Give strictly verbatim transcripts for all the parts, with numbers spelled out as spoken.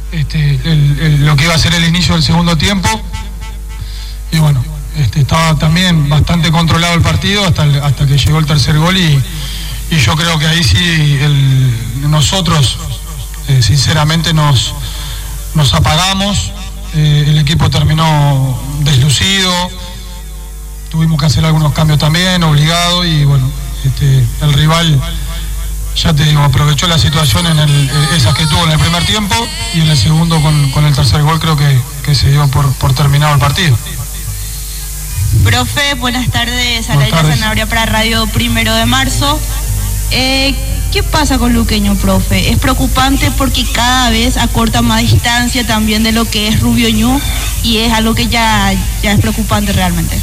este, el, el, lo que iba a ser el inicio del segundo tiempo. Y bueno, este, estaba también bastante controlado el partido hasta, el, hasta que llegó el tercer gol y, y yo creo que ahí sí el, nosotros eh, sinceramente nos, nos apagamos, eh, el equipo terminó deslucido, tuvimos que hacer algunos cambios también, obligados, y bueno, este, el rival, ya te digo, aprovechó la situación en el, esas que tuvo en el primer tiempo, y en el segundo con, con el tercer gol creo que, que se dio por, por terminado el partido. Profe, buenas tardes, Alaina Zanabria para Radio Primero de Marzo. Eh, ¿Qué pasa con Luqueño, profe? Es preocupante porque cada vez acorta más distancia también de lo que es Rubio Ñu, y es algo que ya, ya es preocupante realmente.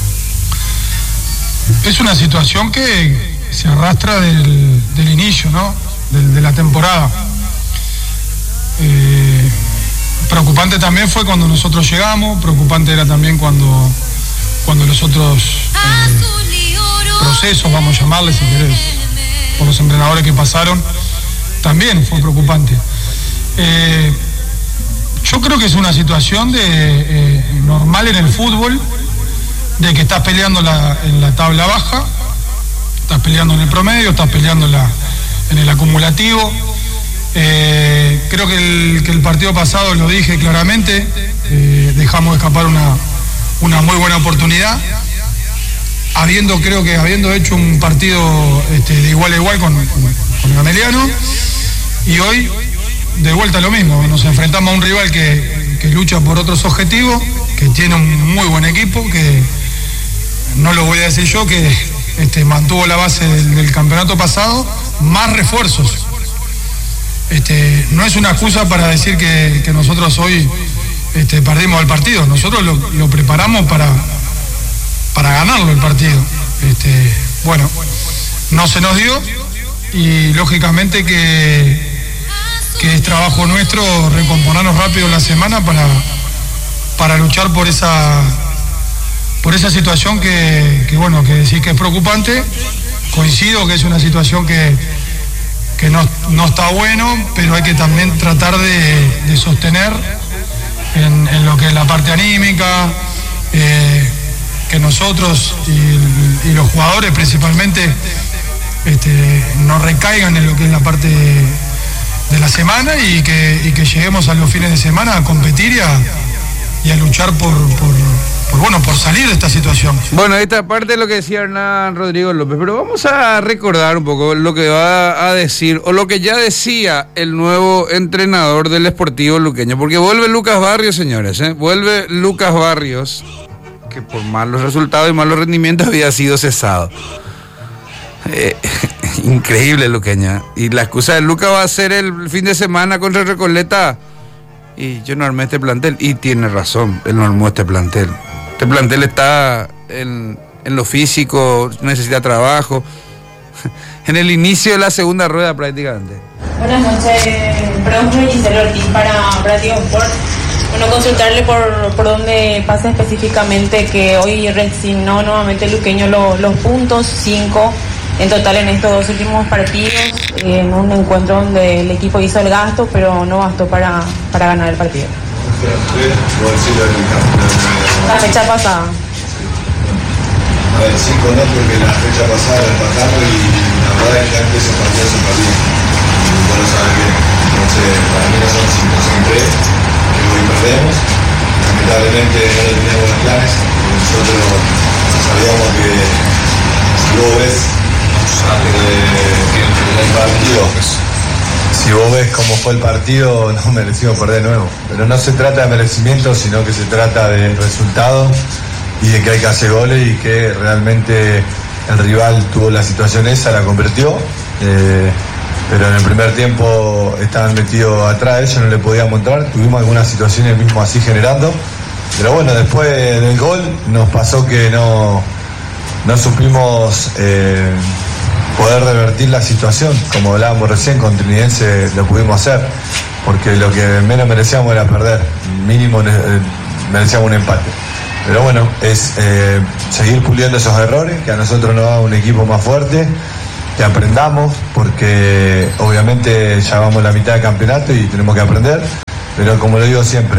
Es una situación que se arrastra del, del inicio, ¿no? Del, de la temporada. Eh, preocupante también fue cuando nosotros llegamos, preocupante era también cuando, cuando los otros eh, procesos, vamos a llamarles si querés, por los entrenadores que pasaron, también fue preocupante. Eh, yo creo que es una situación de, eh, normal en el fútbol, de que estás peleando la, en la tabla baja, estás peleando en el promedio, estás peleando en, la, en el acumulativo. Eh, creo que el, que el partido pasado lo dije claramente, eh, dejamos escapar una, una muy buena oportunidad, habiendo, creo que habiendo hecho un partido este, de igual a igual con, con, con el Ameliano, y hoy de vuelta lo mismo, nos enfrentamos a un rival que, que lucha por otros objetivos, que tiene un muy buen equipo, que no lo voy a decir yo, que este, mantuvo la base del, del campeonato pasado, más refuerzos. Este, no es una excusa para decir que, que nosotros hoy este, perdimos el partido, nosotros lo, lo preparamos para, para ganarlo el partido. Este, bueno, no se nos dio, y lógicamente que, que es trabajo nuestro recomponernos rápido en la semana para, para luchar por esa, por esa situación que, que bueno, que decís que es preocupante. Coincido que es una situación que, que no, no está bueno, pero hay que también tratar de, de sostener en, en lo que es la parte anímica, eh, que nosotros y, y los jugadores principalmente este, no recaigan en lo que es la parte de, de la semana, y que, y que lleguemos a los fines de semana a competir y a, y a luchar por, por, por, bueno, por salir de esta situación. Bueno, esta parte es lo que decía Hernán Rodrigo López, pero vamos a recordar un poco lo que va a decir, o lo que ya decía el nuevo entrenador del Sportivo Luqueño, porque vuelve Lucas Barrios, señores, ¿eh? Vuelve Lucas Barrios, que por malos resultados y malos rendimientos había sido cesado. Eh, increíble Luqueña. Y la excusa de Lucas va a ser el fin de semana contra Recoleta. Y yo no armé este plantel. Y tiene razón, él no armó este plantel. Este plantel está en, en lo físico, necesita trabajo. En el inicio de la segunda rueda prácticamente. Buenas noches, profe Gisela Ortiz para Brasil Sport. Bueno, consultarle por, por dónde pasa específicamente, que hoy resignó nuevamente Luqueño lo, los puntos, cinco en total en estos dos últimos partidos, en un encuentro donde el equipo hizo el gasto, pero no bastó para, para ganar el partido. La fecha pasada. A ver, cinco no, porque la fecha pasada la empatamos y la verdad es que antes esos partidos se perdían. Vos lo sabes bien. Entonces, para mí no son cinco, son tres, que hoy perdemos. Lamentablemente no lo teníamos los planes, porque nosotros sabíamos que si vos ves eh, el partido, si vos ves cómo fue el partido, no merecimos perder de nuevo. Pero no se trata de merecimiento, sino que se trata de resultado y de que hay que hacer goles, y que realmente el rival tuvo la situación esa, la convirtió, eh, pero en el primer tiempo estaban metidos atrás, ellos no le podían montar, tuvimos algunas situaciones mismo así generando, pero bueno, después del gol nos pasó que no, no supimos eh, poder revertir la situación, como hablábamos recién, con Trinidense lo pudimos hacer, porque lo que menos merecíamos era perder, mínimo eh, merecíamos un empate. Pero bueno, es eh, seguir puliendo esos errores, que a nosotros nos da un equipo más fuerte, que aprendamos, porque obviamente ya vamos a la mitad del campeonato y tenemos que aprender. pero como lo digo siempre,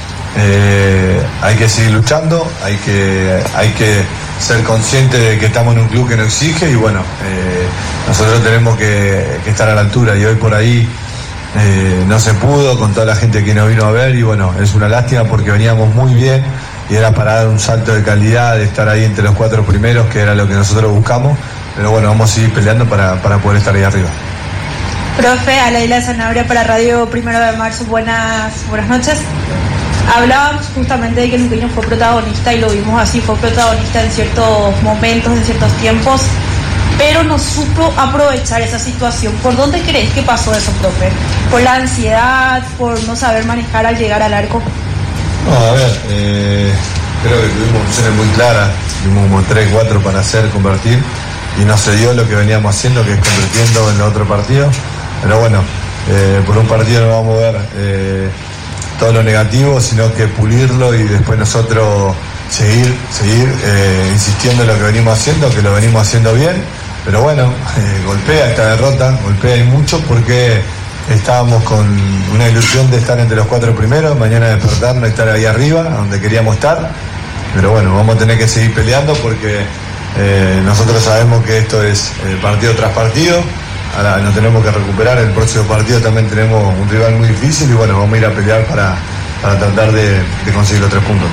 eh, hay que seguir luchando, hay que, hay que ser consciente de que estamos en un club que nos exige y bueno, eh, nosotros tenemos que, que estar a la altura y hoy por ahí eh, no se pudo con toda la gente que nos vino a ver y bueno, es una lástima porque veníamos muy bien y era para dar un salto de calidad, de estar ahí entre los cuatro primeros, que era lo que nosotros buscamos, pero bueno, vamos a seguir peleando para, para poder estar ahí arriba. Profe, Alaila Zanabria para Radio Primero de Marzo, buenas, buenas noches. Hablábamos justamente de que Luqueño fue protagonista y lo vimos así, fue protagonista en ciertos momentos, en ciertos tiempos, pero no supo aprovechar esa situación. ¿Por dónde crees que pasó eso, profe? ¿Por la ansiedad, por no saber manejar al llegar al arco? No, a ver, eh, creo que tuvimos opciones muy claras, tuvimos como tres, cuatro para hacer, convertir, y no se dio lo que veníamos haciendo, que es convirtiendo en el otro partido, pero bueno, eh, por un partido no vamos a ver eh, todo lo negativo, sino que pulirlo y después nosotros seguir, seguir eh, insistiendo en lo que venimos haciendo, que lo venimos haciendo bien, pero bueno, eh, golpea esta derrota, golpea y mucho porque estábamos con una ilusión de estar entre los cuatro primeros, mañana despertarnos y estar ahí arriba, donde queríamos estar, pero bueno, vamos a tener que seguir peleando porque eh, nosotros sabemos que esto es eh, partido tras partido. Ahora nos tenemos que recuperar, el próximo partido también tenemos un rival muy difícil y bueno, vamos a ir a pelear para, para tratar de, de conseguir los tres puntos.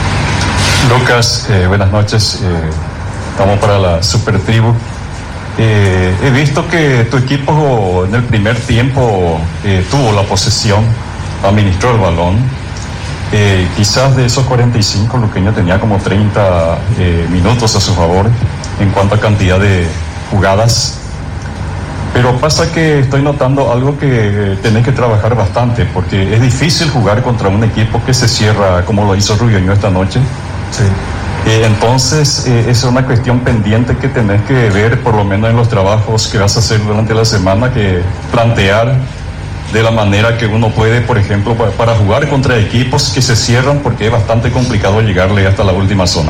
Lucas, eh, buenas noches, eh, estamos para la Super Tribu. Eh, he visto que tu equipo en el primer tiempo eh, tuvo la posesión, administró el balón. Eh, quizás de esos cuarenta y cinco, Luqueño tenía como treinta eh, minutos a su favor en cuanto a cantidad de jugadas. Pero pasa que estoy notando algo que tenés que trabajar bastante, porque es difícil jugar contra un equipo que se cierra como lo hizo Rubioño esta noche. Sí. Eh, entonces, eh, es una cuestión pendiente que tenés que ver, por lo menos en los trabajos que vas a hacer durante la semana, que plantear de la manera que uno puede, por ejemplo, para, para jugar contra equipos que se cierran, porque es bastante complicado llegarle hasta la última zona.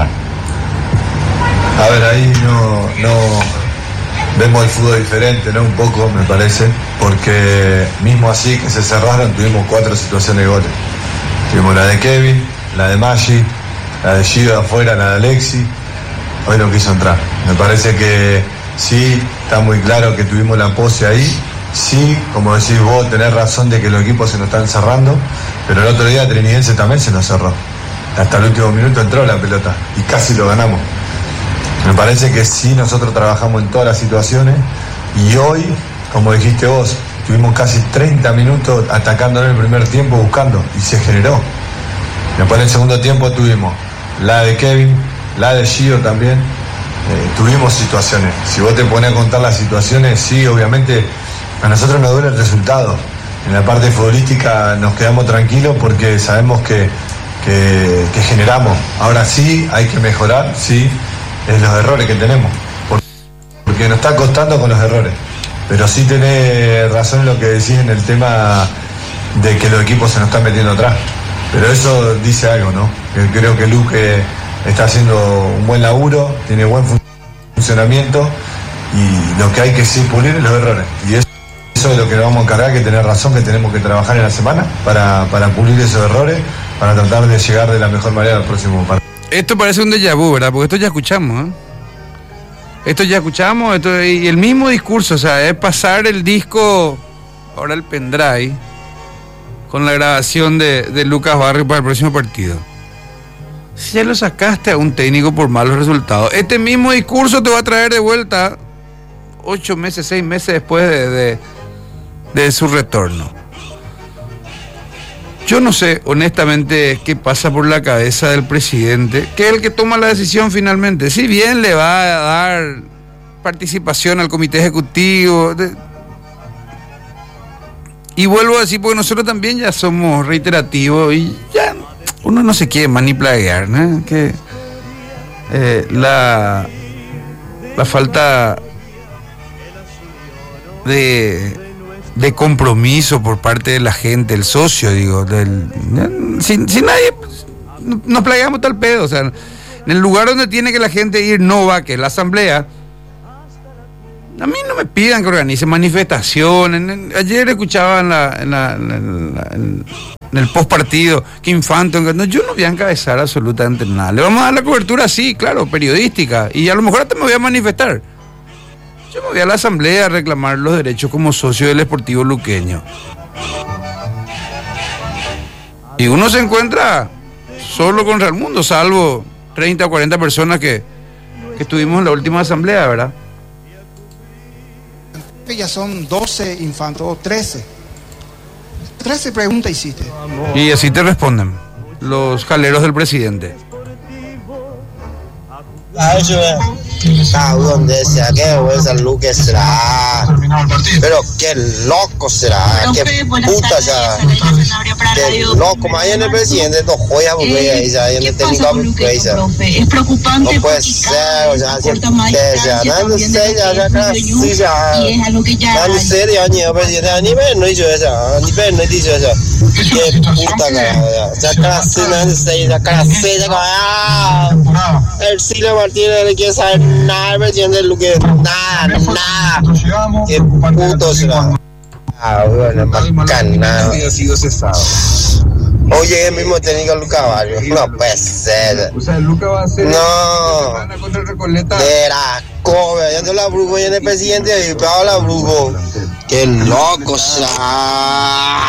A ver, ahí no... no... Vemos el fútbol diferente, ¿no? Un poco, me parece, porque mismo así que se cerraron, tuvimos cuatro situaciones de goles. Tuvimos la de Kevin, la de Maggi, la de Gio de afuera, la de Alexi. Hoy no quiso entrar. Me parece que sí, está muy claro que tuvimos la pose ahí. Sí, como decís vos, tenés razón de que los equipos se nos están cerrando, pero el otro día Trinidense también se nos cerró. Hasta el último minuto entró la pelota y casi lo ganamos. Me parece que sí, nosotros trabajamos en todas las situaciones y hoy, como dijiste vos, tuvimos casi treinta minutos atacando en el primer tiempo, buscando, y se generó. Después en el segundo tiempo tuvimos la de Kevin, la de Gio también, eh, tuvimos situaciones. Si vos te pones a contar las situaciones, sí, obviamente a nosotros nos duele el resultado. En la parte futbolística nos quedamos tranquilos porque sabemos que, que, que generamos. Ahora sí, hay que mejorar, sí, es los errores que tenemos, porque nos está costando con los errores, pero sí tenés razón en lo que decís en el tema de que los equipos se nos están metiendo atrás, pero eso dice algo, ¿no? Que creo que Luque está haciendo un buen laburo, tiene buen funcionamiento y lo que hay que sí pulir es los errores, y eso, eso es lo que nos vamos a encargar, que tener razón, que tenemos que trabajar en la semana para, para pulir esos errores, para tratar de llegar de la mejor manera al próximo partido. Esto parece un déjà vu, ¿verdad? Porque esto ya escuchamos, ¿eh? Esto ya escuchamos, esto, y el mismo discurso, o sea, es pasar el disco, ahora el pendrive, con la grabación de, de Lucas Barrios para el próximo partido. Si ya lo sacaste a un técnico por malos resultados, este mismo discurso te va a traer de vuelta ocho meses, seis meses después de, de, de su retorno. Yo no sé, honestamente, qué pasa por la cabeza del presidente, que es el que toma la decisión finalmente. Si bien le va a dar participación al comité ejecutivo, de... y vuelvo a decir, porque nosotros también ya somos reiterativos y ya uno no se quiere manipular, ¿no? Que eh, la, la falta de... de compromiso por parte de la gente, el socio, digo, del, sin, sin nadie, pues, nos playamos tal pedo, o sea, en el lugar donde tiene que la gente ir no va, que es la asamblea. A mí no me pidan que organice manifestaciones. Ayer escuchaba en la, en la, en la, en en el post partido, que Infante, no, yo no voy a encabezar absolutamente nada. Le vamos a dar la cobertura, sí, claro, periodística, y a lo mejor hasta me voy a manifestar. Yo me voy a la asamblea a reclamar los derechos como socio del Sportivo Luqueño. Y uno se encuentra solo contra el mundo, salvo treinta o cuarenta personas que, que estuvimos en la última asamblea, ¿verdad? Ya son doce infantes, o trece. trece preguntas hiciste. Y así te responden los jaleros del presidente. A eso es. Ah, donde sea, qué esa Luque será. Pero qué loco será, qué puta será. Qué loco, más en el presidente, no joya, porque ahí ya en el técnico, pues es preocupante. No puede ser, o sea, si ya, no sé, ya, ya, casi, ya. No sé, ya, ni el presidente, ni ven, no hizo esa, ni ven, no hizo esa. Qué puta, cara, ya, casi, no sé, ya, casi, ya, el Silvio Martínez le quiere saber nada al presidente Luque, nada, nada. Qué puto será. Ah, bueno, bacana. Oye, el mismo técnico Luca Barrios. No puede ser. O sea, Luca va a ser. No. Contra Recoleta. De la cobre. Ya no la brujo, ya en el presidente y pegado la brujo. Qué loco será.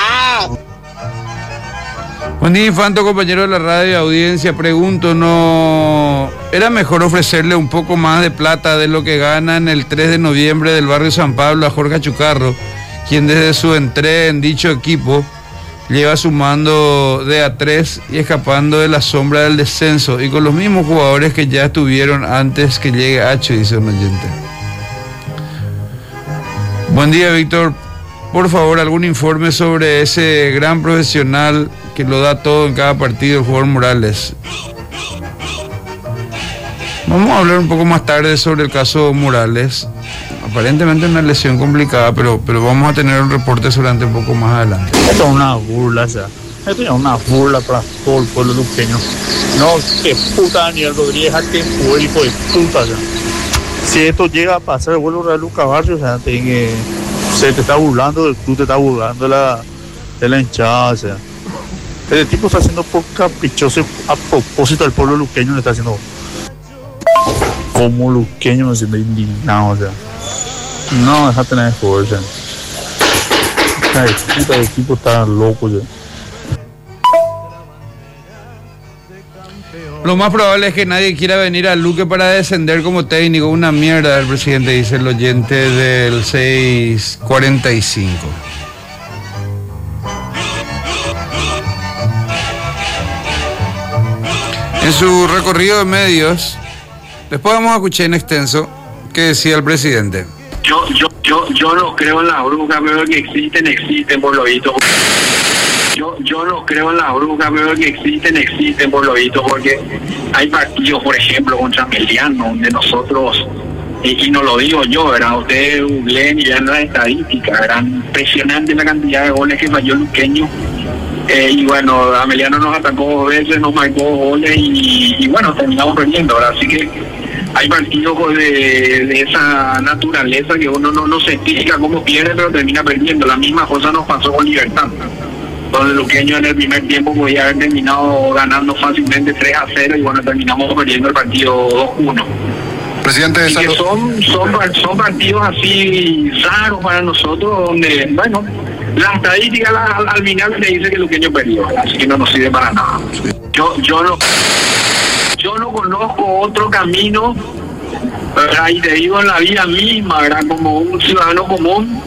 Buen día, Infanto, compañero de la radio y audiencia. Pregunto, ¿no era mejor ofrecerle un poco más de plata de lo que gana en el tres de noviembre del barrio San Pablo a Jorge Achucarro, quien desde su entrega en dicho equipo lleva sumando de a tres y escapando de la sombra del descenso, y con los mismos jugadores que ya estuvieron antes que llegue Acho, dice un oyente? Buen día, Víctor. Por favor, algún informe sobre ese gran profesional que lo da todo en cada partido, el jugador Morales. Vamos a hablar un poco más tarde sobre el caso Morales. Aparentemente una lesión complicada, pero, pero vamos a tener un reporte seguramente un poco más adelante. Esto es una burla, ya. Esto es una burla para todo el pueblo luqueño. No, qué puta Daniel Rodríguez, qué hijo de puta, ya. Si esto llega a pasar, el vuelo de Luca Barrios, o sea, te, que, se te está burlando del club, te está burlando de la, de la hinchada, o sea. Este tipo está haciendo por caprichoso, a propósito del pueblo luqueño, le está haciendo como luqueño, me siento indignado, o sea. No, déjate tener fuerza. Ay, puta, el equipo está loco ya. Lo más probable es que nadie quiera venir a Luque para descender como técnico. Una mierda el presidente, dice el oyente del seis cuarenta y cinco. En su recorrido de medios, después vamos a escuchar en extenso qué decía el presidente. Yo, yo, yo, yo no creo en las brujas, pero que existen, existen por lo visto. Yo, yo no creo en las brujas, pero que existen, existen por lo visto, porque hay partidos, por ejemplo, contra Meliano, donde nosotros, y, y no lo digo yo, ¿verdad? Ustedes googleen y vean las estadísticas, ¿verdad? Impresionante la cantidad de goles que falló Luqueño. Eh, y bueno, Ameliano nos atacó dos veces, nos marcó goles y, y bueno, terminamos perdiendo, ¿verdad? Así que hay partidos de, de esa naturaleza que uno no, no se explica cómo pierde, pero termina perdiendo. La misma cosa nos pasó con Libertad, donde Luqueño en el primer tiempo podía haber terminado ganando fácilmente tres a cero y bueno, terminamos perdiendo el partido dos uno. Presidente, y que son, son, son partidos así raros para nosotros, donde, bueno, la estadística al, al final le dice que Luqueño perdió, así que no nos sirve para nada. Yo, yo no... Yo no conozco otro camino, ¿verdad? Y te digo en la vida misma, ¿verdad? Como un ciudadano común,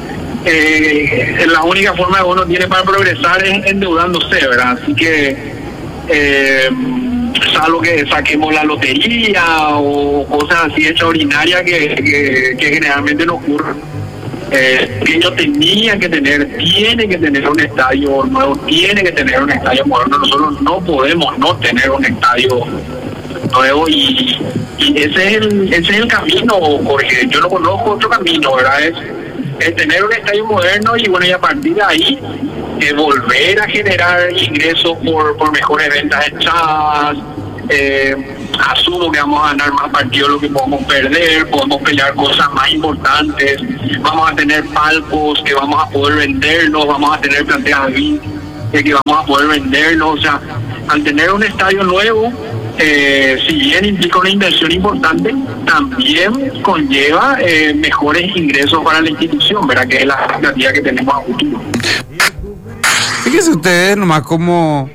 eh, la única forma que uno tiene para progresar es endeudándose, ¿verdad? Así que, eh, salvo que saquemos la lotería o cosas así extraordinarias que, que, que generalmente no ocurren. Eh, que ellos tenían que tener, tiene que tener un estadio nuevo, tiene que tener un estadio moderno. Nosotros no podemos no tener un estadio nuevo y, y ese es el ese es el camino, porque yo no conozco otro camino, ¿verdad? Es, es tener un estadio moderno y bueno, y a partir de ahí eh, volver a generar ingresos por, por mejores ventas echadas. Eh, asumo que vamos a ganar más partidos de lo que podemos perder, podemos pelear cosas más importantes, vamos a tener palcos que vamos a poder venderlos, vamos a tener planteas de que vamos a poder venderlo. O sea, al tener un estadio nuevo, eh, si bien implica una inversión importante, también conlleva eh, mejores ingresos para la institución, ¿verdad? Que es la expectativa que tenemos a futuro. Fíjense ustedes nomás como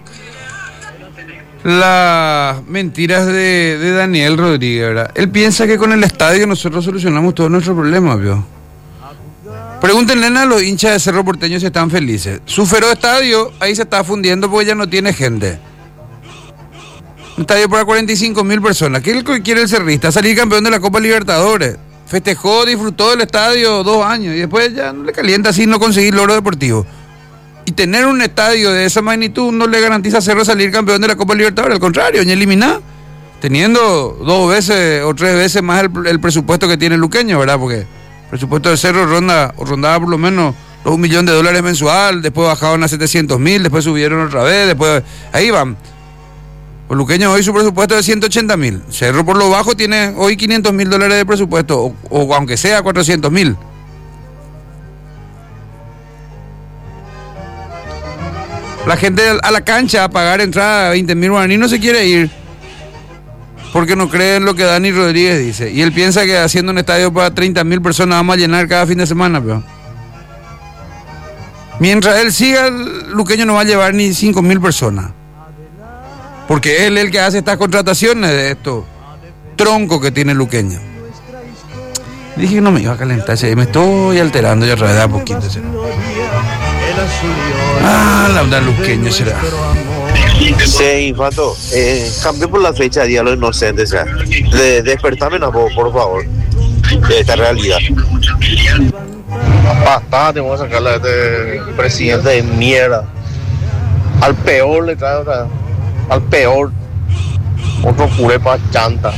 las mentiras de, de Daniel Rodríguez, ¿verdad? Él piensa que con el estadio nosotros solucionamos todos nuestros problemas, ¿vio? Pregúntenle a los hinchas de Cerro Porteño si están felices. Su feroz estadio ahí se está fundiendo porque ya no tiene gente. Un estadio para cuarenta y cinco mil personas. ¿Qué es lo que quiere el cerrista? Salir campeón de la Copa Libertadores. Festejó, disfrutó del estadio dos años y después ya no le calienta así no conseguir logro deportivo. Y tener un estadio de esa magnitud no le garantiza a Cerro salir campeón de la Copa Libertadores. Al contrario, ni eliminar. Teniendo dos veces o tres veces más el, el presupuesto que tiene el luqueño, ¿verdad? Porque el presupuesto de Cerro ronda, rondaba por lo menos los un millón de dólares mensual, después bajaron a setecientos mil, después subieron otra vez, después ahí van. Los luqueños hoy su presupuesto es de ciento ochenta mil. Cerro por lo bajo tiene hoy quinientos mil dólares de presupuesto, o, o aunque sea cuatrocientos mil. La gente a la cancha a pagar entrada a veinte mil guaraní no se quiere ir porque no cree en lo que Dani Rodríguez dice. Y él piensa que haciendo un estadio para treinta mil personas vamos a llenar cada fin de semana, pero mientras él siga, el luqueño no va a llevar ni cinco mil personas. Porque él es el que hace estas contrataciones de estos troncos que tiene el luqueño. Dije que no me iba a calentar, me estoy alterando ya otra vez a poquito. ¿Será? Ah, la verdad, luqueño será. Sí, Fato, eh, cambié por la fecha de Día de los Inocentes, ya. De, despertame una poco, por favor, de esta realidad. Patada, te vamos a sacarla a este presidente de mierda. Al peor le trae otra, al peor, otro puré para chanta.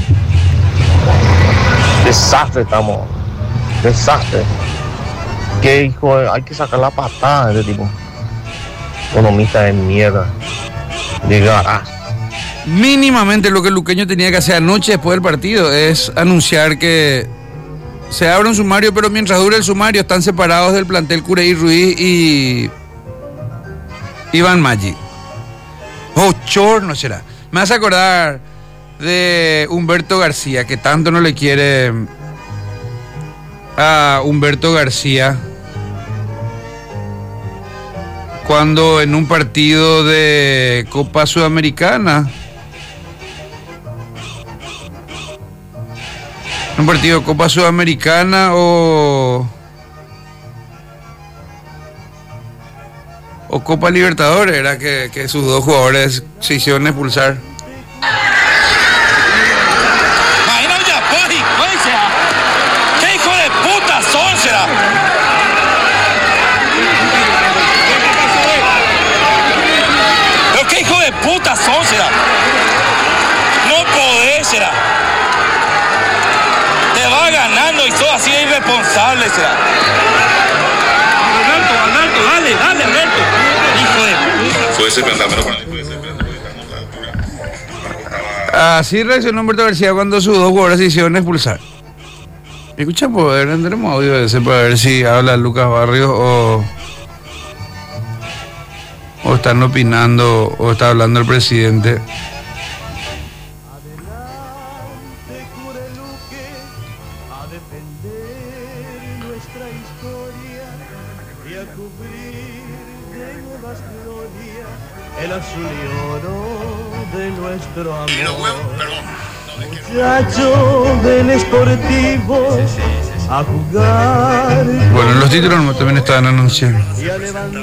Desastre estamos, desastre. Que hijo, hay que sacar la patada de este tipo. Economista de mierda. De garaje. Mínimamente lo que el luqueño tenía que hacer anoche después del partido es anunciar que se abre un sumario, pero mientras dure el sumario están separados del plantel Cureí Ruiz y Iván Maggi. Oh, chorno será. Me vas a acordar de Humberto García, que tanto no le quiere a Humberto García, cuando en un partido de Copa Sudamericana, un partido de Copa Sudamericana o o Copa Libertadores, era que, que sus dos jugadores se hicieron expulsar. ¿Qué hijo de puta son, será? ¿Qué hijo de puta son, será? No podés, será. Te va ganando y sos así de irresponsable, será. Alberto, Alberto, dale, dale, Alberto. Hijo de puta. Fue ese planteamiento para mí. Así reaccionó Humberto García cuando sus dos jugadores se hicieron expulsar. Escucha, pues, tendremos audio de ese para ver si habla Lucas Barrios o... o están opinando o está hablando el presidente. El azul y oro de nuestro amor. Muchacho del esportivo a jugar. Bueno, los títulos también estaban anunciando.